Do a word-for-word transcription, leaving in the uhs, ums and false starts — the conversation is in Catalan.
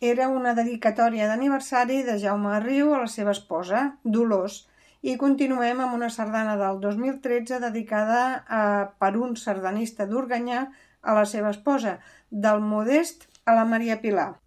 era una dedicatòria d'aniversari de Jaume Riu a la seva esposa, Dolors, i continuem amb una sardana del dos mil tretze dedicada a, per un sardanista d'Organyà a la seva esposa, del Modest a la Maria Pilar.